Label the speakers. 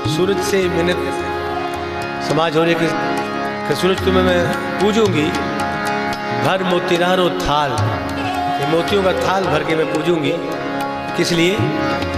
Speaker 1: सूरज से मिन्नत समाज होने के सूरज तुम्हें मैं पूजूंगी, भर मोतीरारो थाल, ये मोतियों का थाल भर के मैं पूजूंगी। किस लिए?